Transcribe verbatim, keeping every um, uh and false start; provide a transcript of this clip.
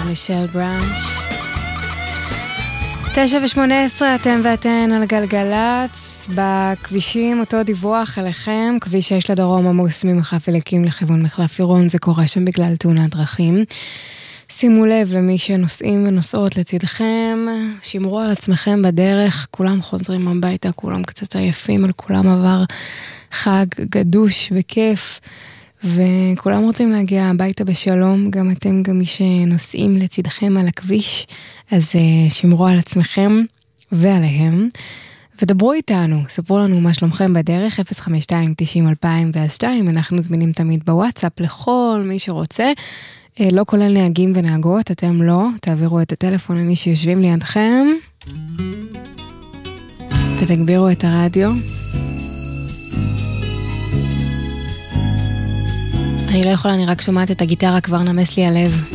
ומישל ברנץ'. תשע ושמונה עשרה, אתם ואתן על גלגלץ. בכבישים אותו דיווח אליכם, כביש שש לדרום עמוס ממחלף אליקים לכיוון מחלף עירון, זה קורה שם בגלל תאונת דרכים. שימו לב למי שנוסעים ונוסעות לצדכם, שמרו על עצמכם בדרך, כולם חוזרים הביתה, כולם קצת עייפים, על כולם עבר חג גדוש וכיף, וכולם רוצים להגיע הביתה בשלום, גם אתם, גם מי שנוסעים לצדכם על הכביש, אז שמרו על עצמכם ועליהם, ודברו איתנו, ספרו לנו מה שלומכם בדרך, אפס חמש שתיים תשעים אלפיים ושתיים, אנחנו זמינים תמיד בוואטסאפ לכל מי שרוצה, לא כולל נהגים ונהגות, אתם לא, תעבירו את הטלפון למי שיושבים לידכם, ותגבירו את הרדיו. אני לא יכולה, אני רק שומעת את הגיטרה, כבר נמס לי הלב.